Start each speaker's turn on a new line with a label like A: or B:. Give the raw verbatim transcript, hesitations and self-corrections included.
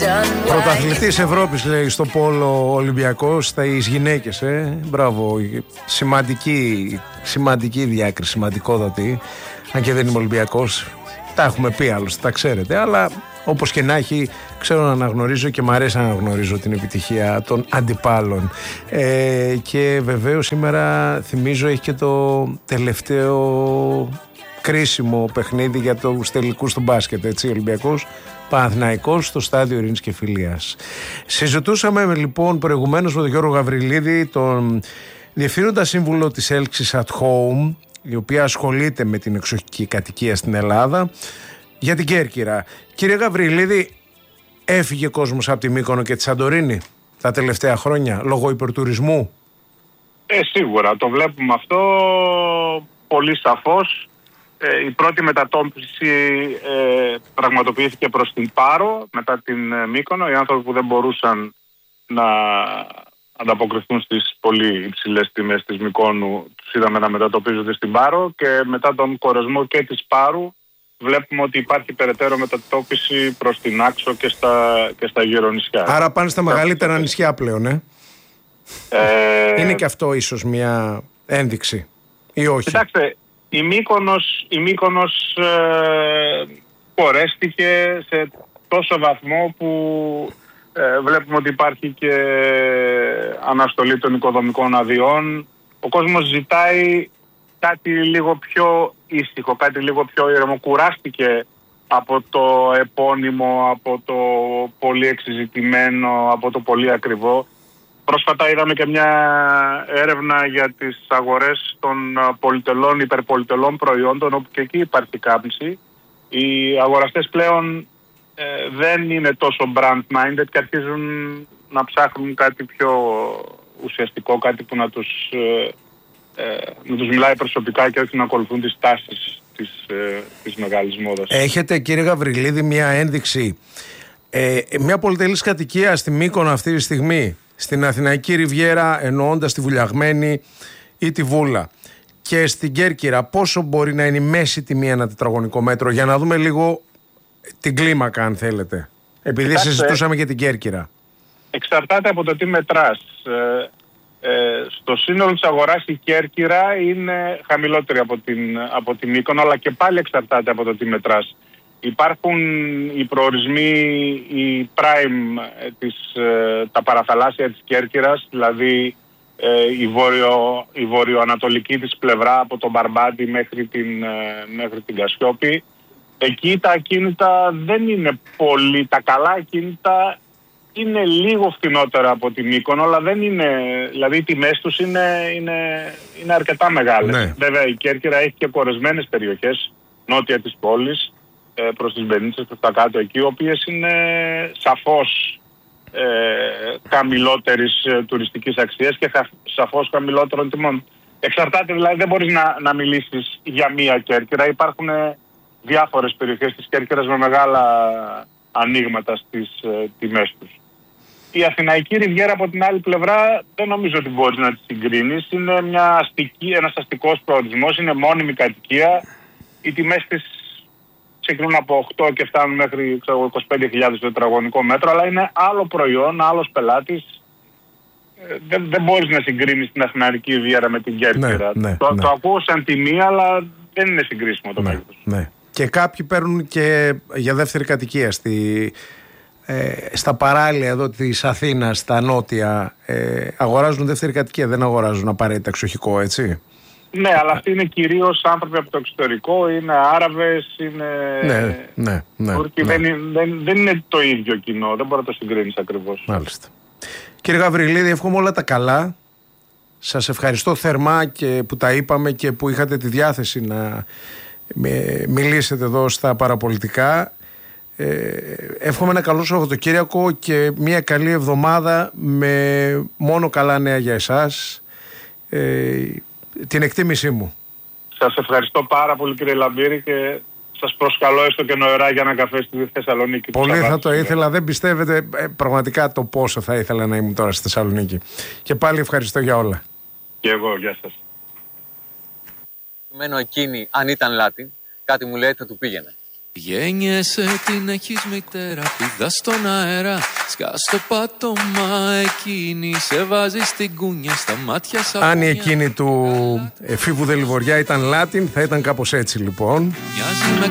A: Πρωταθλητής Ευρώπης, λέει, στο πόλο Ολυμπιακός, στις γυναίκες, ε. Μπράβο, σημαντική, σημαντική διάκριση, σημαντικότατη. Αν και δεν είμαι Ολυμπιακός, τα έχουμε πει άλλωστε, τα ξέρετε, αλλά όπως και να έχει, ξέρω να αναγνωρίζω και μου αρέσει να αναγνωρίζω την επιτυχία των αντιπάλων. Ε, και βεβαίως σήμερα, θυμίζω, έχει και το τελευταίο κρίσιμο παιχνίδι για τους τελικούς του μπάσκετ, έτσι, Ολυμπιακός Παναθηναϊκός στο στάδιο Ειρήνης και Φιλίας. Συζητούσαμε λοιπόν προηγουμένως με τον Γιώργο Γαβριλίδη, τον διευθύνοντα σύμβουλο της έλξης at home, η οποία ασχολείται με την εξοχική κατοικία στην Ελλάδα, για την Κέρκυρα. Κύριε Γαβριλίδη, έφυγε κόσμος από τη Μύκονο και τη Σαντορίνη τα τελευταία χρόνια λόγω υπερτουρισμού?
B: Ε, σίγουρα το βλέπουμε αυτό πολύ σαφώς. Ε, η πρώτη μετατόπιση ε, πραγματοποιήθηκε προς την Πάρο μετά την ε, Μύκονο. Οι άνθρωποι που δεν μπορούσαν να ανταποκριθούν στις πολύ υψηλές τιμές της Μυκόνου τους είδαμε να μετατοπίζονται στην Πάρο, και μετά τον κορεσμό και της Πάρου βλέπουμε ότι υπάρχει περαιτέρω μετατόπιση προς την Άξο και στα, και στα γύρω νησιά.
A: Άρα πάνε στα μεγαλύτερα νησιά πλέον, ε? ε... Είναι και αυτό ίσως μια ένδειξη ή όχι?
B: Κοιτάξτε, η Μύκονος, η Μύκονος ε, πορέστηκε σε τόσο βαθμό που ε, βλέπουμε ότι υπάρχει και αναστολή των οικοδομικών αδειών. Ο κόσμος ζητάει κάτι λίγο πιο ήσυχο, κάτι λίγο πιο ήρεμο. Κουράστηκε από το επώνυμο, από το πολύ εξειζητημένο, από το πολύ ακριβό. Πρόσφατα είδαμε και μια έρευνα για τις αγορές των πολυτελών, υπερπολιτελών προϊόντων, όπου και εκεί υπάρχει κάμψη. Οι αγοραστές πλέον ε, δεν είναι τόσο brand-minded και αρχίζουν να ψάχνουν κάτι πιο ουσιαστικό, κάτι που να τους, ε, ε, να τους μιλάει προσωπικά και όχι να ακολουθούν τις τάσεις της, ε, της μεγάλης μόδας.
A: Έχετε, κύριε Γαβριλίδη, μια ένδειξη, ε, μια πολυτελής κατοικία στη Μύκονο αυτή τη στιγμή, στην Αθηναϊκή Ριβιέρα, εννοώντας τη Βουλιαγμένη ή τη Βούλα, και στην Κέρκυρα, πόσο μπορεί να είναι η μέση τιμή ένα τετραγωνικό μέτρο, για να δούμε λίγο την κλίμακα, αν θέλετε, επειδή Κοιτάξτε, συζητούσαμε για την Κέρκυρα?
B: Εξαρτάται από το τι μετράς. Ε, ε, στο σύνολο της αγοράς η Κέρκυρα είναι χαμηλότερη από την, από την Μύκονο, αλλά και πάλι εξαρτάται από το τι μετράς. Υπάρχουν οι προορισμοί, οι prime, της, τα παραθαλάσσια της Κέρκυρας, δηλαδή η, βόρειο, η βορειοανατολική της πλευρά από τον Μπαρμπάντι μέχρι την, μέχρι την Κασιόπη. Εκεί τα ακίνητα δεν είναι πολύ, τα καλά ακίνητα είναι λίγο φθηνότερα από τη Μύκονο, αλλά δεν είναι, δηλαδή οι τιμές τους είναι, είναι, είναι αρκετά μεγάλες. Ναι. Βέβαια η Κέρκυρα έχει και κορεσμένες περιοχές νότια της πόλης, προς τις Μπενίτσες, προς τα κάτω εκεί, οι οποίες είναι σαφώς ε, χαμηλότερης ε, τουριστικής αξίας και χα, σαφώς χαμηλότερων τιμών. Εξαρτάται, δηλαδή δεν μπορείς να, να μιλήσεις για μία Κέρκυρα. Υπάρχουν ε, διάφορες περιοχές της Κέρκυρας με μεγάλα ανοίγματα στις ε, τιμές τους. Η Αθηναϊκή Ριβιέρα από την άλλη πλευρά δεν νομίζω ότι μπορείς να τη συγκρίνεις. Είναι μια αστική, ένας αστικός προορισμός, είναι μόνιμη κατοικία. Οι τιμές της ξεκινούν από οκτώ και φτάνουν μέχρι ξέρω, είκοσι πέντε χιλιάδες το τετραγωνικό μέτρο, αλλά είναι άλλο προϊόν, άλλος πελάτης. Ε, δεν, δεν μπορείς να συγκρίνεις την Αθηναϊκή Ριβιέρα με την Κέρκυρα.
A: Ναι, ναι,
B: το,
A: ναι.
B: το ακούω σαν τιμή, αλλά δεν είναι συγκρίσιμο το
A: ναι,
B: μέγεθος.
A: Ναι. Και κάποιοι παίρνουν και για δεύτερη κατοικία στη, ε, στα παράλια εδώ της Αθήνας, στα νότια, ε, αγοράζουν δεύτερη κατοικία, δεν αγοράζουν απαραίτητα εξοχικό, έτσι?
B: Ναι, αλλά αυτοί είναι κυρίως άνθρωποι από το εξωτερικό, είναι Άραβες, είναι
A: ναι, ναι, ναι,
B: Τούρκοι,
A: ναι.
B: Δεν, δεν, δεν είναι το ίδιο κοινό, δεν μπορεί να το συγκρίνεις ακριβώς.
A: Μάλιστα. Κύριε Γαβριλίδη, εύχομαι όλα τα καλά. Σας ευχαριστώ θερμά και που τα είπαμε και που είχατε τη διάθεση να μιλήσετε εδώ στα παραπολιτικά. Ε, εύχομαι ένα καλό Σαββατοκύριακο και μια καλή εβδομάδα με μόνο καλά νέα για εσάς. Ε, την εκτίμησή μου.
B: Σας ευχαριστώ πάρα πολύ, κύριε Λαμπύρη, και σας προσκαλώ έστω και νοερά για ένα καφέ στη Θεσσαλονίκη.
A: Πολύ θα το ήθελα, δεν πιστεύετε ε, πραγματικά το πόσο θα ήθελα να ήμουν τώρα στη Θεσσαλονίκη. Και πάλι ευχαριστώ για όλα.
B: Και εγώ, γεια σας.
C: Μένω εκείνη, αν ήταν Λάτιν, κάτι μου λέει θα του πήγαινε. Γέννιεσαι, την έχεις μητέρα, πηδά στον αέρα, σκά στο πάτωμα, εκείνη σε βάζει στην κούνια, στα μάτια σαπούνια.
A: Αν η εκείνη του εφήβου Δελιβοριά ήταν Λάτιν, θα ήταν κάπως έτσι λοιπόν.
C: Μοιάζει με